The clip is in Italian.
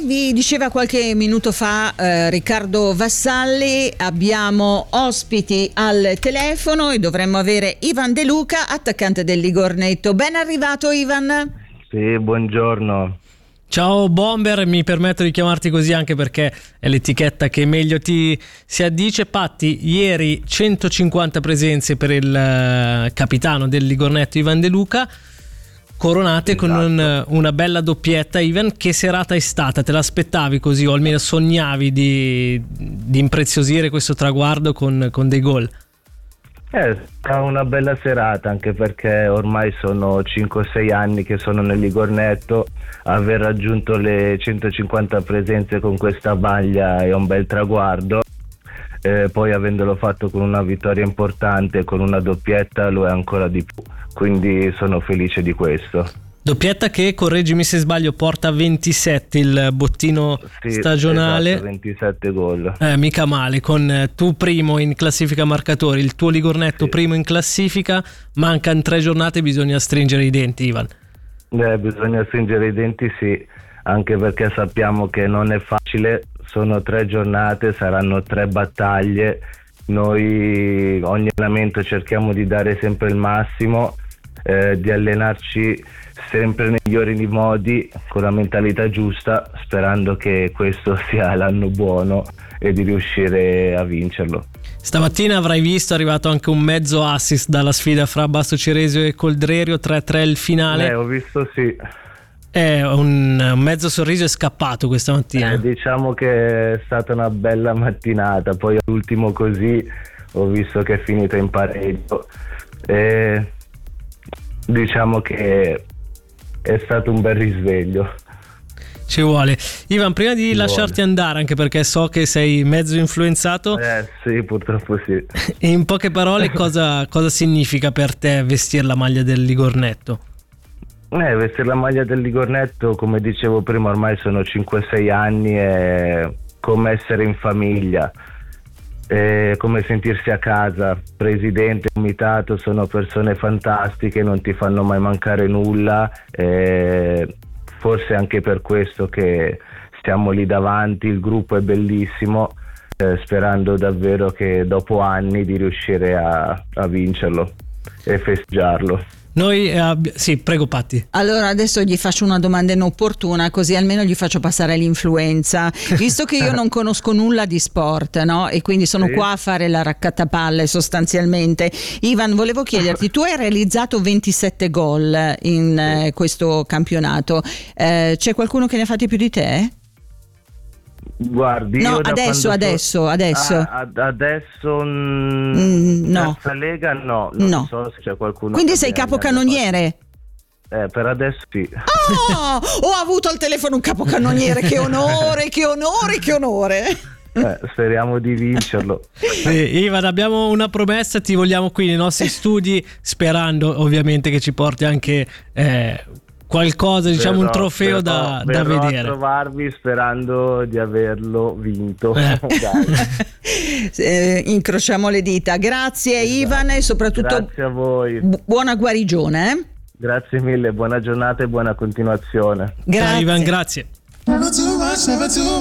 vi diceva qualche minuto fa Riccardo Vassalli, abbiamo ospiti al telefono e dovremmo avere Ivan De Luca, attaccante del Ligornetto. Ben arrivato, Ivan. Sì, buongiorno. Ciao Bomber, mi permetto di chiamarti così anche perché è l'etichetta che meglio ti si addice. Patti, ieri 150 presenze per il capitano del Ligornetto Ivan De Luca, coronate con una bella doppietta. Ivan, che serata è stata? Te l'aspettavi così o almeno sognavi di impreziosire questo traguardo con dei gol? È stata una bella serata, anche perché ormai sono 5-6 anni che sono nel Ligornetto. Aver raggiunto le 150 presenze con questa maglia è un bel traguardo, poi avendolo fatto con una vittoria importante, con una doppietta, lo è ancora di più, quindi sono felice di questo. Doppietta che, correggimi se sbaglio, porta 27 il bottino stagionale. Esatto, 27 gol. Mica male, con tu primo in classifica marcatori, il tuo Ligornetto primo in classifica. Mancano 3 giornate, bisogna stringere i denti, Ivan. Bisogna stringere i denti, sì, anche perché sappiamo che non è facile, sono 3 giornate, saranno 3 battaglie. Noi ogni allenamento cerchiamo di dare sempre il massimo, di allenarci sempre nei migliori modi, con la mentalità giusta, sperando che questo sia l'anno buono e di riuscire a vincerlo. Stamattina avrai visto, è arrivato anche un mezzo assist dalla sfida fra Basto Ceresio e Coldrerio, 3-3 il finale. Ho visto, sì. È un mezzo sorriso è scappato questa mattina. Diciamo che è stata una bella mattinata, poi all'ultimo così ho visto che è finita in pareggio. Diciamo che è stato un bel risveglio. Ci vuole. Ivan, prima di lasciarti andare, anche perché so che sei mezzo influenzato, sì, purtroppo sì. In poche parole, cosa significa per te vestire la maglia del Ligornetto? Vestire la maglia del Ligornetto, come dicevo prima, ormai sono 5-6 anni, è come essere in famiglia, è come sentirsi a casa. Presidente, comitato sono persone fantastiche, non ti fanno mai mancare nulla, forse anche per questo che stiamo lì davanti, il gruppo è bellissimo, sperando davvero che dopo anni di riuscire a vincerlo e festeggiarlo. Noi sì, prego Patti. Allora adesso gli faccio una domanda inopportuna, così almeno gli faccio passare l'influenza, visto che io non conosco nulla di sport, no? E quindi sono qua a fare la raccattapalle sostanzialmente. Ivan, volevo chiederti, tu hai realizzato 27 gol in questo campionato, c'è qualcuno che ne ha fatti più di te? Guardi, no, io adesso adesso no. Terza Lega non so se c'è qualcuno. Quindi sei capocannoniere? Per adesso sì. Ho avuto al telefono un capocannoniere, che onore, che onore, che onore. Speriamo di vincerlo. Ivan, abbiamo una promessa, ti vogliamo qui nei nostri studi, sperando ovviamente che ci porti anche qualcosa, diciamo un trofeo da vedere. A trovarvi sperando di averlo vinto. Incrociamo le dita. Grazie Ivan e soprattutto grazie a voi. Buona guarigione. Grazie mille, buona giornata e buona continuazione. Grazie. Ciao Ivan, grazie.